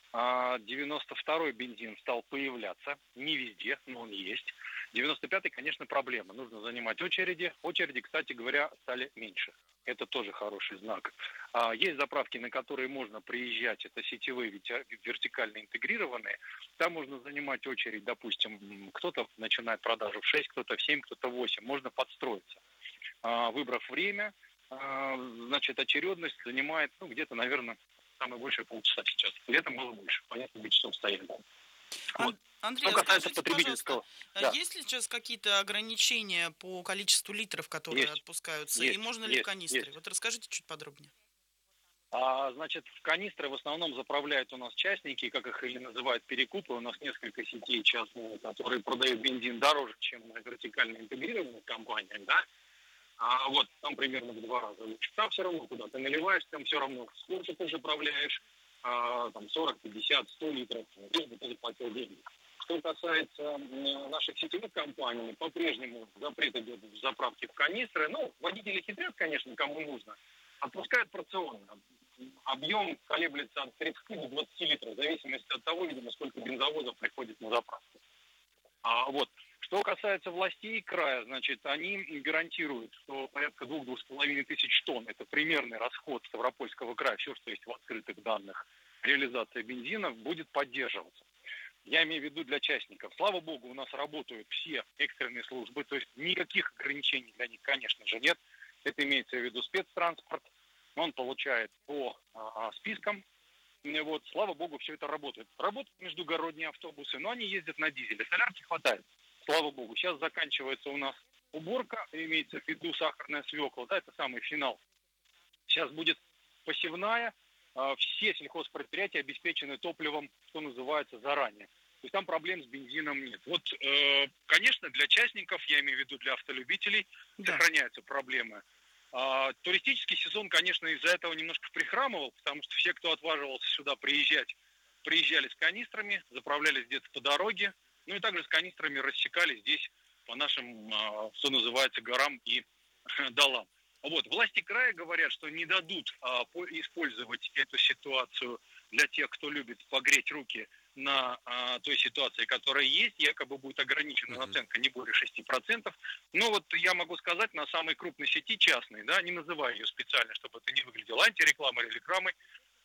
92-й бензин стал появляться, не везде, но он есть. 95-й, конечно, проблема. Нужно занимать очереди. Очереди, кстати говоря, стали меньше. Это тоже хороший знак. Есть заправки, на которые можно приезжать. Это сетевые, вертикально интегрированные. Там можно занимать очередь, допустим, кто-то начинает продажу в 6, кто-то в 7, кто-то в 8. Можно подстроиться. Выбрав время, значит, очередность занимает, ну, где-то, наверное, самое большее полчаса сейчас. Летом было больше. Понятно, 5 часов стояли. Вот. Андрей, что касается скажите, потребительского, да. Есть ли сейчас какие-то ограничения по количеству литров, которые отпускаются? И можно ли в канистре? Есть. Вот расскажите чуть подробнее. Значит, в канистры в основном заправляют у нас частники, как их или называют, перекупы. У нас несколько сетей частных, которые продают бензин дороже, чем на вертикально интегрированных компаниях, да? Вот, там примерно в 2 раза лучше. Там все равно, куда ты наливаешь, там все равно сколько ты заправляешь, там 40, 50, 100 литров, лишь бы ты заплатил деньги. Что касается наших сетевых компаний, по-прежнему запрет идет в заправке в канистры. Ну, водители хитрят, конечно, кому нужно. Отпускают порционно. Объем колеблется от 30 до 20 литров, в зависимости от того, видимо, сколько бензовозов приходит на заправку. Вот. Что касается властей края, значит, они гарантируют, что порядка 2-2,5 тысяч тонн, это примерный расход Ставропольского края, все, что есть в открытых данных, реализация бензина будет поддерживаться. Я имею в виду для частников. Слава богу, у нас работают все экстренные службы, то есть никаких ограничений для них, конечно же, нет. Это имеется в виду спецтранспорт, он получает по спискам. Вот, слава богу, все это работает. Работают междугородние автобусы, но они ездят на дизеле. Солярки хватает, слава богу. Сейчас заканчивается у нас уборка, имеется в виду сахарная свекла, да, это самый финал. Сейчас будет посевная. Все сельхозпредприятия обеспечены топливом, что называется, заранее. То есть там проблем с бензином нет. Вот, конечно, для частников, я имею в виду для автолюбителей, сохраняются проблемы. Туристический сезон, конечно, из-за этого немножко прихрамывал, потому что все, кто отваживался сюда приезжать, приезжали с канистрами, заправлялись где-то по дороге, ну и также с канистрами рассекали здесь по нашим, что называется, горам и долам. Вот, власти края говорят, что не дадут использовать эту ситуацию для тех, кто любит погреть руки на той ситуации, которая есть. Якобы будет ограничена наценка не более 6%. Но вот я могу сказать, на самой крупной сети частной, да, не называю ее специально, чтобы это не выглядело антирекламой или рекламой,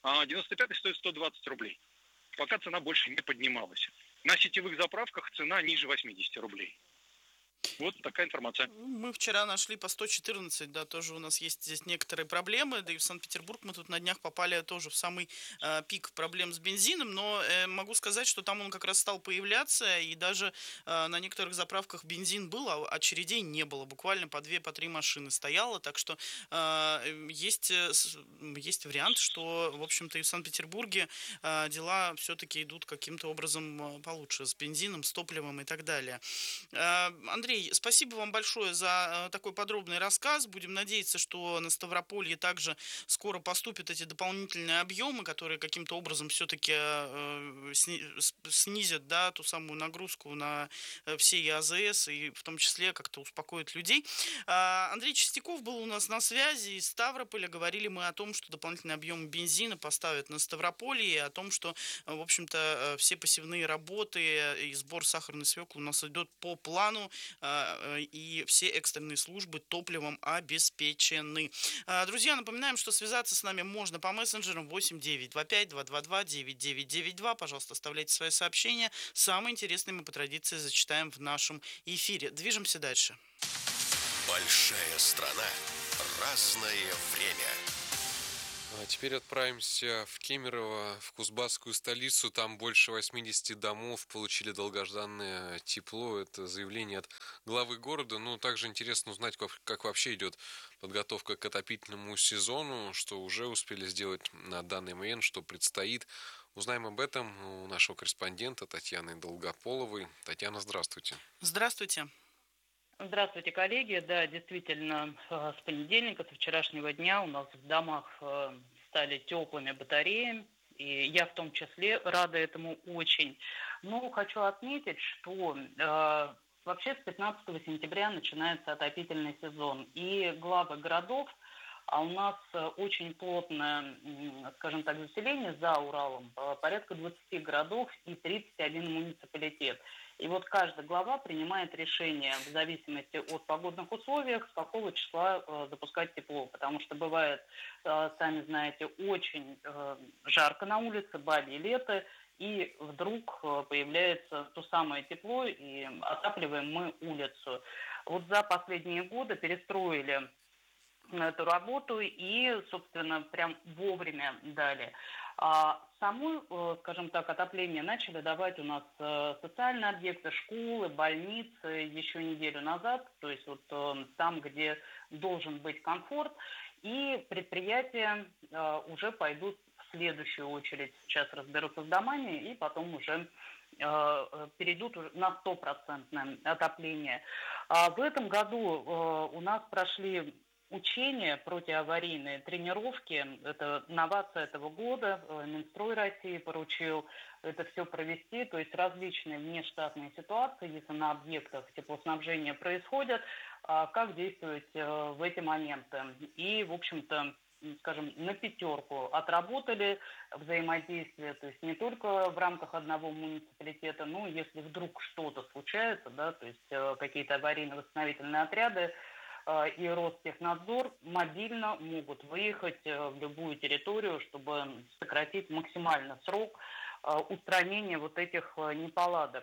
95-й стоит 120 рублей. Пока цена больше не поднималась. На сетевых заправках цена ниже 80 рублей. Вот такая информация. Мы вчера нашли по 114, да, тоже у нас есть здесь некоторые проблемы, да и в Санкт-Петербург мы тут на днях попали тоже в самый пик проблем с бензином, но могу сказать, что там он как раз стал появляться, и даже на некоторых заправках бензин был, а очередей не было, буквально по 2-3 машины стояло, так что есть вариант, что, в общем-то, и в Санкт-Петербурге дела все-таки идут каким-то образом получше с бензином, с топливом и так далее. Андрей, спасибо вам большое за такой подробный рассказ. Будем надеяться, что на Ставрополье также скоро поступят эти дополнительные объемы, которые каким-то образом все-таки снизят, да, ту самую нагрузку на все АЗС и в том числе как-то успокоят людей. Андрей Чистяков был у нас на связи из Ставрополя. Говорили мы о том, что дополнительный объем бензина поставят на Ставрополье, и о том, что, в общем-то, все посевные работы и сбор сахарной свеклы у нас идет по плану, и все экстренные службы топливом обеспечены. Друзья, напоминаем, что связаться с нами можно по мессенджерам 8-925-222-9992. Пожалуйста, оставляйте свои сообщения. Самые интересные мы по традиции зачитаем в нашем эфире. Движемся дальше. Большая страна. Разное время. А теперь отправимся в Кемерово, в Кузбасскую столицу. Там больше 80 домов получили долгожданное тепло. Это заявление от главы города. Но также интересно узнать, как вообще идет подготовка к отопительному сезону, что уже успели сделать на данный момент, что предстоит. Узнаем об этом у нашего корреспондента Татьяны Долгополовой. Татьяна, здравствуйте. Здравствуйте. Здравствуйте, коллеги. Да, действительно, с понедельника, со вчерашнего дня у нас в домах стали теплыми батареи, и я в том числе рада этому очень. Но хочу отметить, что вообще с 15 сентября начинается отопительный сезон, и главы городов, а у нас очень плотное, скажем так, заселение за Уралом, порядка 20 городов и 31 муниципалитет. И вот каждая глава принимает решение в зависимости от погодных условий, с какого числа запускать тепло. Потому что бывает, сами знаете, очень жарко на улице, бабье лето, и вдруг появляется то самое тепло, и отапливаем мы улицу. Вот за последние годы перестроили эту работу и, собственно, прям вовремя дали. А само, скажем так, отопление начали давать у нас социальные объекты, школы, больницы еще неделю назад, то есть вот там, где должен быть комфорт, и предприятия уже пойдут в следующую очередь. Сейчас разберутся с домами и потом уже перейдут на 100% отопление. В этом году у нас прошли учения противоаварийные, тренировки, это новация этого года, Минстрой России поручил это все провести, то есть различные внештатные ситуации, если на объектах теплоснабжения происходят, как действовать в эти моменты. И, в общем-то, скажем, на 5 отработали взаимодействие, то есть не только в рамках одного муниципалитета, но если вдруг что-то случается, да, то есть какие-то аварийно-восстановительные отряды, и Ростехнадзор мобильно могут выехать в любую территорию, чтобы сократить максимально срок устранения вот этих неполадок.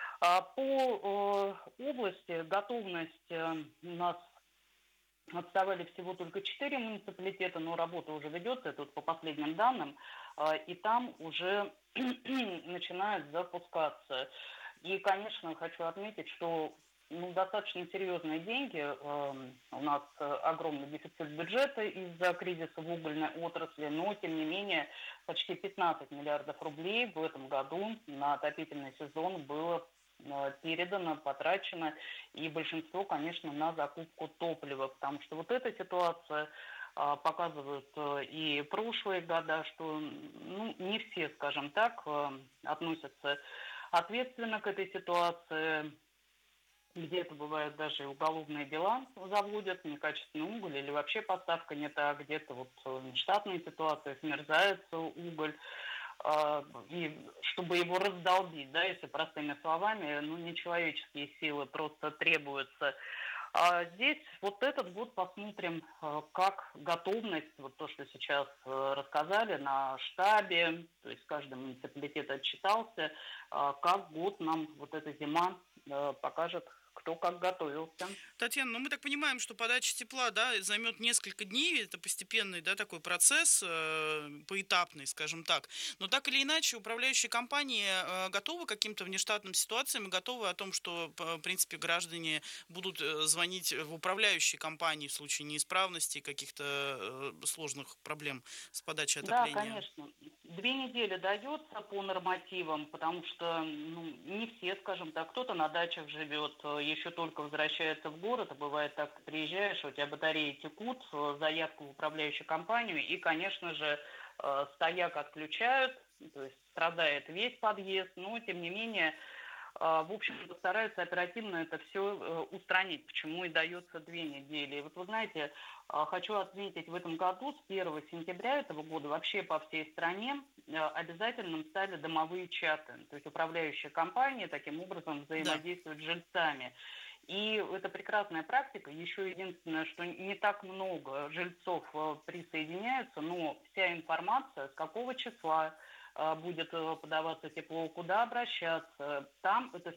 По области готовность у нас отставали всего только 4 муниципалитета, но работа уже ведется, это вот по последним данным, и там уже начинают запускаться. И, конечно, хочу отметить, что достаточно серьезные деньги. У нас огромный дефицит бюджета из-за кризиса в угольной отрасли, но, тем не менее, почти 15 миллиардов рублей в этом году на отопительный сезон было передано, потрачено, и большинство, конечно, на закупку топлива, потому что вот эта ситуация показывают и прошлые года, что не все, скажем так, относятся ответственно к этой ситуации. Где-то бывают даже и уголовные дела заводят, некачественный уголь или вообще поставка не так, где-то вот штатные ситуации, смерзается уголь. И чтобы его раздолбить, да, если простыми словами, нечеловеческие силы просто требуются. А здесь вот этот год посмотрим, как готовность, вот то, что сейчас рассказали на штабе, то есть каждый муниципалитет отчитался, как год нам вот эта зима покажет, кто как готовился. Татьяна, ну мы так понимаем, что подача тепла, да, займет несколько дней, это постепенный, да, такой процесс, поэтапный, скажем так. Но так или иначе, управляющие компании готовы к каким-то внештатным ситуациям и готовы о том, что, в принципе, граждане будут звонить в управляющие компании в случае неисправности, каких-то сложных проблем с подачей отопления. Да, конечно. 2 недели дается по нормативам, потому что не все, скажем так, кто-то на дачах живет, еще только возвращается в город, а бывает так, ты приезжаешь, у тебя батареи текут, заявку в управляющую компанию, и, конечно же, стояк отключают, то есть страдает весь подъезд, но, тем не менее, в общем-то, стараются оперативно это все устранить, почему и дается 2 недели. И вот вы знаете, хочу отметить, в этом году, с 1 сентября этого года, вообще по всей стране обязательным стали домовые чаты. То есть управляющие компании таким образом взаимодействуют с жильцами. И это прекрасная практика. Еще единственное, что не так много жильцов присоединяются, но вся информация, с какого числа будет подаваться тепло, куда обращаться, там это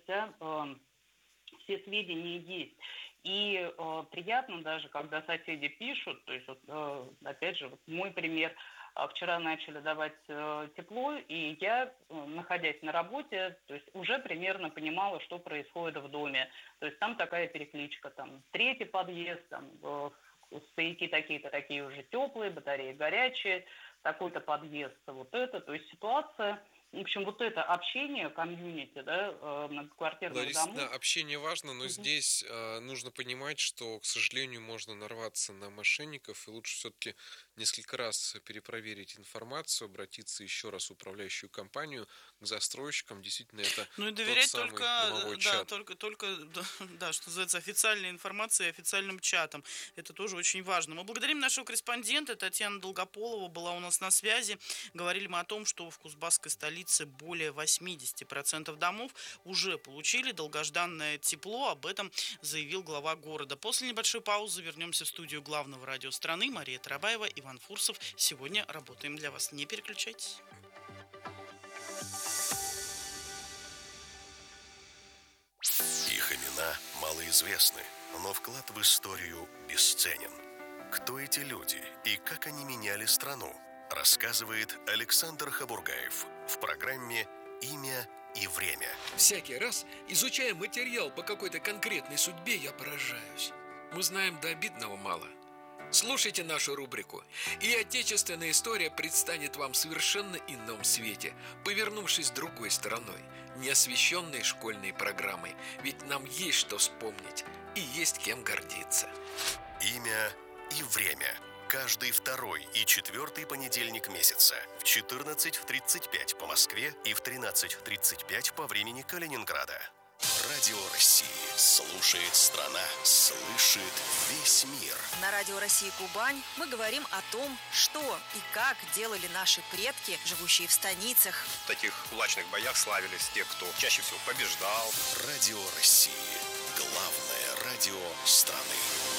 все сведения есть. И приятно даже, когда соседи пишут, то есть, опять же, мой пример, вчера начали давать тепло, и я, находясь на работе, то есть уже примерно понимала, что происходит в доме. То есть там такая перекличка, там 3-й подъезд, там стояки такие-то, такие уже теплые, батареи горячие, такой-то подъезд, вот это, то есть ситуация, в общем, вот это общение, комьюнити, да, многоквартирных домов. Да, действительно, общение важно, но здесь нужно понимать, что, к сожалению, можно нарваться на мошенников, и лучше все-таки несколько раз перепроверить информацию, обратиться еще раз в управляющую компанию, к застройщикам. Действительно, это ну и доверять тот самый домовой чат. только, да, что называется, официальной информации, официальным чатам. Это тоже очень важно. Мы благодарим нашего корреспондента. Татьяна Долгополова была у нас на связи. Говорили мы о том, что в Кузбасской столице более 80% домов уже получили долгожданное тепло. Об этом заявил глава города. После небольшой паузы вернемся в студию главного радио страны. Мария Тарабаева, Иван Фурсов. Сегодня работаем для вас. Не переключайтесь. Их имена малоизвестны, но вклад в историю бесценен. Кто эти люди и как они меняли страну, рассказывает Александр Хабургаев в программе «Имя и время». Всякий раз, изучая материал по какой-то конкретной судьбе, я поражаюсь. Мы знаем до обидного мало. Слушайте нашу рубрику, и отечественная история предстанет вам в совершенно ином свете, повернувшись другой стороной, не освещенной школьной программой, ведь нам есть что вспомнить и есть кем гордиться. «Имя и время». Каждый 2-й и 4-й понедельник месяца в 14:35 по Москве и в 13:35 по времени Калининграда. Радио России. Слушает страна. Слышит весь мир. На Радио России Кубань мы говорим о том, что и как делали наши предки, живущие в станицах. В таких кулачных боях славились те, кто чаще всего побеждал. Радио России. Главное радио страны.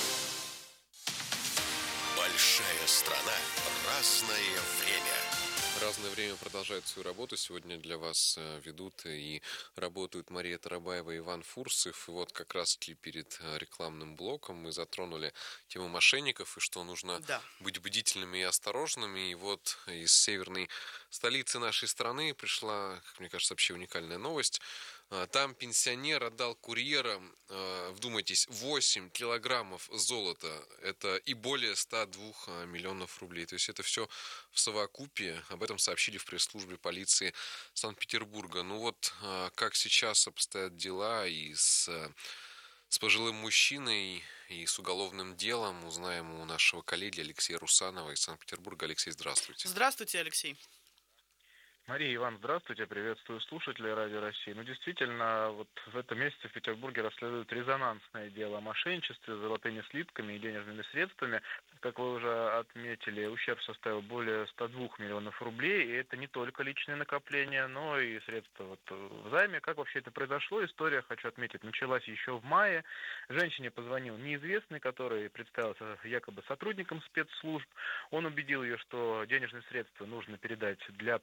Большая страна. Разное время. Разное время продолжает свою работу. Сегодня для вас ведут и работают Мария Тарабаева и Иван Фурсов. И вот как раз перед рекламным блоком мы затронули тему мошенников и что нужно быть бдительными и осторожными. И вот из северной столицы нашей страны пришла, как мне кажется, вообще уникальная новость. Там пенсионер отдал курьерам, вдумайтесь, 8 килограммов золота. Это и более 102 миллионов рублей. То есть это все в совокупе. Об этом сообщили в пресс-службе полиции Санкт-Петербурга. Ну вот, как сейчас обстоят дела и с пожилым мужчиной, и с уголовным делом, узнаем у нашего коллеги Алексея Русанова из Санкт-Петербурга. Алексей, здравствуйте. Здравствуйте, Алексей. Мария, Иван, здравствуйте, приветствую слушателей Радио России. Ну, действительно, вот в этом месяце в Петербурге расследуют резонансное дело о мошенничестве с золотыми слитками и денежными средствами. Как вы уже отметили, ущерб составил более 102 миллионов рублей, и это не только личные накопления, но и средства вот в займе. Как вообще это произошло? История, хочу отметить, началась еще в мае. Женщине позвонил неизвестный, который представился якобы сотрудником спецслужб. Он убедил ее, что денежные средства нужно передать для проверки.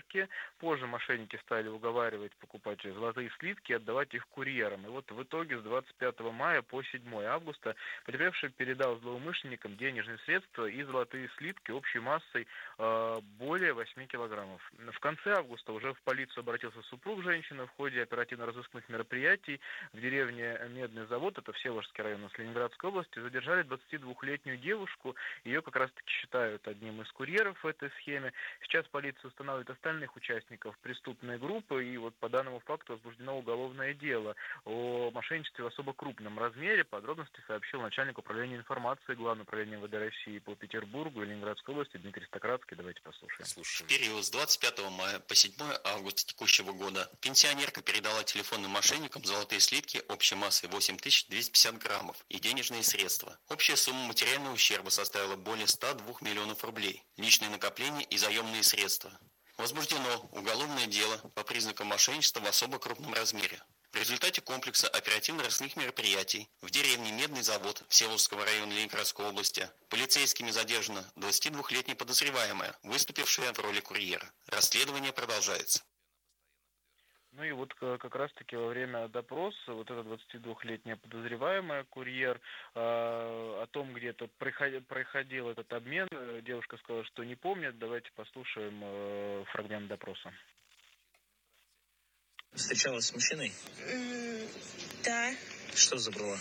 проверки. Позже мошенники стали уговаривать покупать золотые слитки и отдавать их курьерам. И вот в итоге с 25 мая по 7 августа потерпевший передал злоумышленникам денежные средства и золотые слитки общей массой более 8 килограммов. В конце августа уже в полицию обратился супруг женщины. В ходе оперативно-розыскных мероприятий в деревне Медный завод, это Всеволожский район Ленинградской области, задержали 22-летнюю девушку. Ее как раз-таки считают одним из курьеров в этой схеме. Сейчас полиция устанавливает остальных участников преступной группы, и вот по данному факту возбуждено уголовное дело о мошенничестве в особо крупном размере. Подробности сообщил начальник управления информации Главного управления МВД России по Петербургу и Ленинградской области Дмитрий Стократский. Давайте послушаем. В период с 25 мая по 7 августа текущего года пенсионерка передала телефонным мошенникам золотые слитки общей массой 8250 граммов и денежные средства. Общая сумма материального ущерба составила более 102 миллионов рублей. Личные накопления и заемные средства. Возбуждено уголовное дело по признакам мошенничества в особо крупном размере. В результате комплекса оперативно-розыскных мероприятий в деревне Медный завод Всеволожского района Ленинградской области полицейскими задержана 22-летняя подозреваемая, выступившая в роли курьера. Расследование продолжается. Ну и вот как раз-таки во время допроса вот эта 22-летняя подозреваемая, курьер, о том, где это проходил этот обмен, девушка сказала, что не помнит. Давайте послушаем фрагмент допроса. Встречалась с мужчиной? Да. Что забрала?